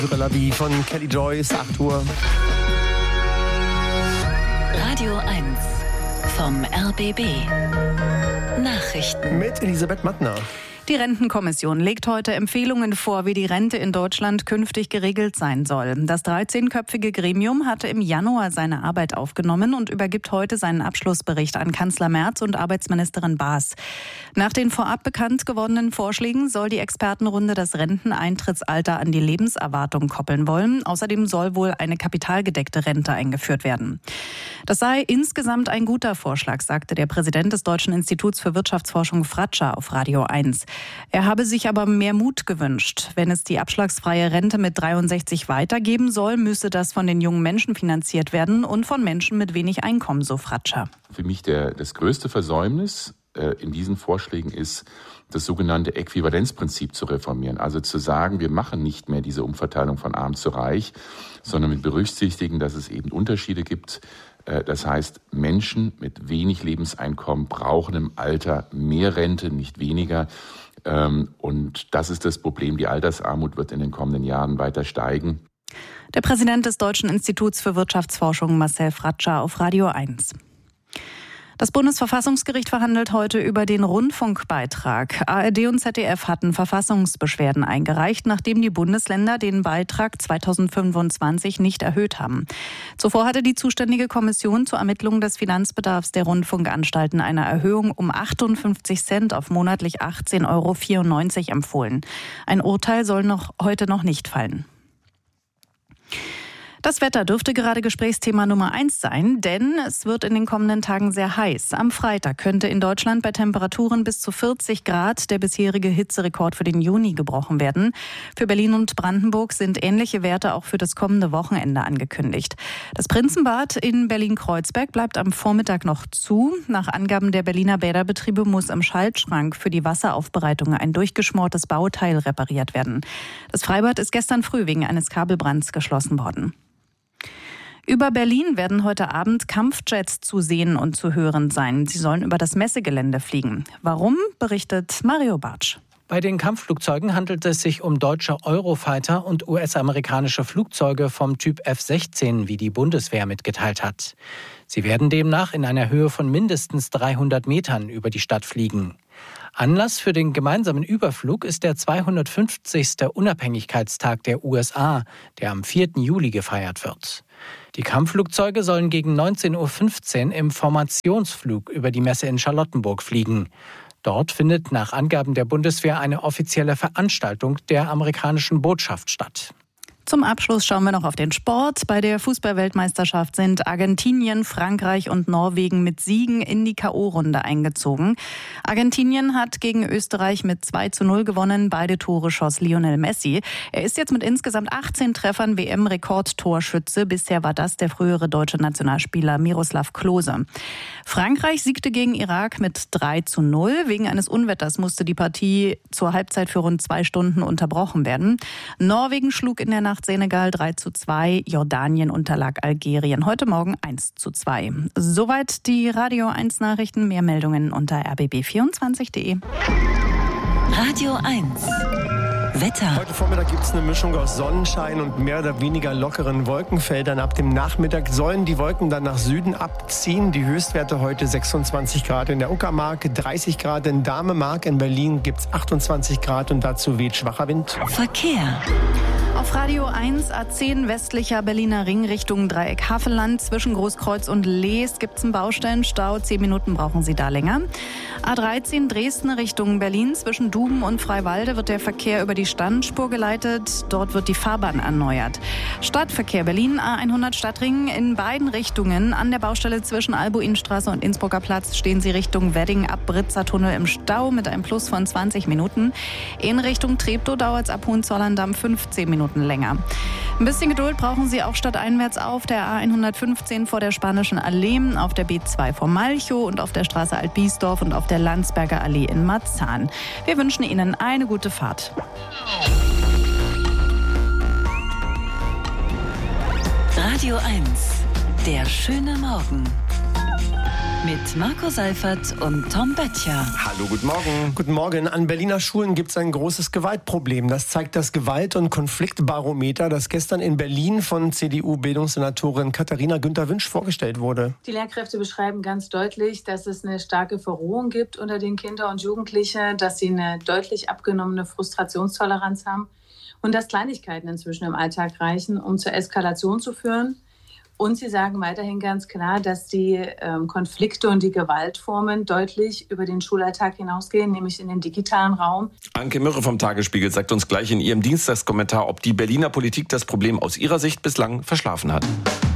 Wie von Kelly Joyce, 8 Uhr. Radio 1 vom RBB. Nachrichten Mit Elisabeth Mattner. Die Rentenkommission legt heute Empfehlungen vor, wie die Rente in Deutschland künftig geregelt sein soll. Das 13-köpfige Gremium hatte im Januar seine Arbeit aufgenommen und übergibt heute seinen Abschlussbericht an Kanzler Merz und Arbeitsministerin Baas. Nach den vorab bekannt gewordenen Vorschlägen soll die Expertenrunde das Renteneintrittsalter an die Lebenserwartung koppeln wollen. Außerdem soll wohl eine kapitalgedeckte Rente eingeführt werden. Das sei insgesamt ein guter Vorschlag, sagte der Präsident des Deutschen Instituts für Wirtschaftsforschung Fratscher auf Radio 1. Er habe sich aber mehr Mut gewünscht. Wenn es die abschlagsfreie Rente mit 63 weitergeben soll, müsse das von den jungen Menschen finanziert werden und von Menschen mit wenig Einkommen, so Fratscher. Für mich das größte Versäumnis in diesen Vorschlägen ist, das sogenannte Äquivalenzprinzip zu reformieren. Also zu sagen, wir machen nicht mehr diese Umverteilung von arm zu reich, sondern wir berücksichtigen, dass es eben Unterschiede gibt. Das heißt, Menschen mit wenig Lebenseinkommen brauchen im Alter mehr Rente, nicht weniger. Und das ist das Problem. Die Altersarmut wird in den kommenden Jahren weiter steigen. Der Präsident des Deutschen Instituts für Wirtschaftsforschung, Marcel Fratscher, auf Radio 1. Das Bundesverfassungsgericht verhandelt heute über den Rundfunkbeitrag. ARD und ZDF hatten Verfassungsbeschwerden eingereicht, nachdem die Bundesländer den Beitrag 2025 nicht erhöht haben. Zuvor hatte die zuständige Kommission zur Ermittlung des Finanzbedarfs der Rundfunkanstalten eine Erhöhung um 58 Cent auf monatlich 18,94 € empfohlen. Ein Urteil soll heute noch nicht fallen. Das Wetter dürfte gerade Gesprächsthema Nummer 1 sein, denn es wird in den kommenden Tagen sehr heiß. Am Freitag könnte in Deutschland bei Temperaturen bis zu 40 Grad der bisherige Hitzerekord für den Juni gebrochen werden. Für Berlin und Brandenburg sind ähnliche Werte auch für das kommende Wochenende angekündigt. Das Prinzenbad in Berlin-Kreuzberg bleibt am Vormittag noch zu. Nach Angaben der Berliner Bäderbetriebe muss im Schaltschrank für die Wasseraufbereitung ein durchgeschmortes Bauteil repariert werden. Das Freibad ist gestern früh wegen eines Kabelbrands geschlossen worden. Über Berlin werden heute Abend Kampfjets zu sehen und zu hören sein. Sie sollen über das Messegelände fliegen. Warum, berichtet Mario Bartsch. Bei den Kampfflugzeugen handelt es sich um deutsche Eurofighter und US-amerikanische Flugzeuge vom Typ F-16, wie die Bundeswehr mitgeteilt hat. Sie werden demnach in einer Höhe von mindestens 300 Metern über die Stadt fliegen. Anlass für den gemeinsamen Überflug ist der 250. Unabhängigkeitstag der USA, der am 4. Juli gefeiert wird. Die Kampfflugzeuge sollen gegen 19:15 Uhr im Formationsflug über die Messe in Charlottenburg fliegen. Dort findet nach Angaben der Bundeswehr eine offizielle Veranstaltung der amerikanischen Botschaft statt. Zum Abschluss schauen wir noch auf den Sport. Bei der Fußball-Weltmeisterschaft sind Argentinien, Frankreich und Norwegen mit Siegen in die K.O.-Runde eingezogen. Argentinien hat gegen Österreich mit 2:0 gewonnen. Beide Tore schoss Lionel Messi. Er ist jetzt mit insgesamt 18 Treffern WM-Rekordtorschütze. Bisher war das der frühere deutsche Nationalspieler Miroslav Klose. Frankreich siegte gegen Irak mit 3:0. Wegen eines Unwetters musste die Partie zur Halbzeit für rund 2 Stunden unterbrochen werden. Norwegen schlug in der Nacht Senegal 3:2, Jordanien unterlag Algerien heute Morgen 1:2. Soweit die Radio 1 Nachrichten. Mehr Meldungen unter rbb24.de. Radio 1 Wetter. Heute Vormittag gibt es eine Mischung aus Sonnenschein und mehr oder weniger lockeren Wolkenfeldern. Ab dem Nachmittag sollen die Wolken dann nach Süden abziehen. Die Höchstwerte heute 26 Grad in der Uckermark, 30 Grad in Damemark. In Berlin gibt es 28 Grad und dazu weht schwacher Wind. Verkehr. Auf Radio 1 A10 westlicher Berliner Ring Richtung Dreieck Havelland. Zwischen Großkreuz und Lees gibt es einen Baustellenstau. 10 Minuten brauchen Sie da länger. A13 Dresden Richtung Berlin. Zwischen Duben und Freiwalde wird der Verkehr über die Standspur geleitet. Dort wird die Fahrbahn erneuert. Stadtverkehr Berlin A100 Stadtring in beiden Richtungen. An der Baustelle zwischen Albuinstraße und Innsbrucker Platz stehen Sie Richtung Wedding ab Britzer-Tunnel im Stau mit einem Plus von 20 Minuten. In Richtung Treptow dauert es ab Hohenzollern-Damm 15 Minuten länger. Ein bisschen Geduld brauchen Sie auch stadteinwärts auf der A115 vor der Spanischen Allee, auf der B2 vor Malchow und auf der Straße Altbiesdorf und auf der Landsberger Allee in Marzahn. Wir wünschen Ihnen eine gute Fahrt. Radio 1, der schöne Morgen. Mit Marco Seifert und Tom Böttcher. Hallo, guten Morgen. Guten Morgen. An Berliner Schulen gibt es ein großes Gewaltproblem. Das zeigt das Gewalt- und Konfliktbarometer, das gestern in Berlin von CDU-Bildungssenatorin Katharina Günther-Wünsch vorgestellt wurde. Die Lehrkräfte beschreiben ganz deutlich, dass es eine starke Verrohung gibt unter den Kindern und Jugendlichen, dass sie eine deutlich abgenommene Frustrationstoleranz haben und dass Kleinigkeiten inzwischen im Alltag reichen, um zur Eskalation zu führen. Und sie sagen weiterhin ganz klar, dass die Konflikte und die Gewaltformen deutlich über den Schulalltag hinausgehen, nämlich in den digitalen Raum. Anke Mürre vom Tagesspiegel sagt uns gleich in ihrem Dienstagskommentar, ob die Berliner Politik das Problem aus ihrer Sicht bislang verschlafen hat.